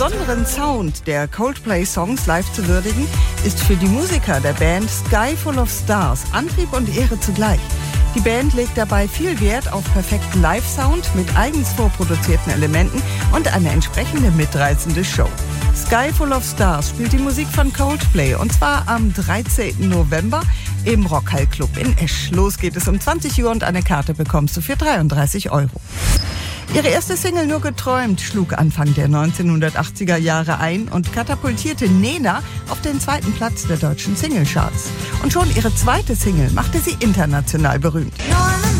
besonderen Sound der Coldplay-Songs live zu würdigen, ist für die Musiker der Band Sky Full of Stars Antrieb und Ehre zugleich. Die Band legt dabei viel Wert auf perfekten Live-Sound mit eigens vorproduzierten Elementen und eine entsprechende mitreißende Show. Sky Full of Stars spielt die Musik von Coldplay und zwar am 13. November im Rockhall Club in Esch. Los geht es um 20 Uhr und eine Karte bekommst du für 33 €. Ihre erste Single Nur geträumt schlug Anfang der 1980er Jahre ein und katapultierte Nena auf den 2. Platz der deutschen Singlecharts. Und schon ihre zweite Single machte sie international berühmt.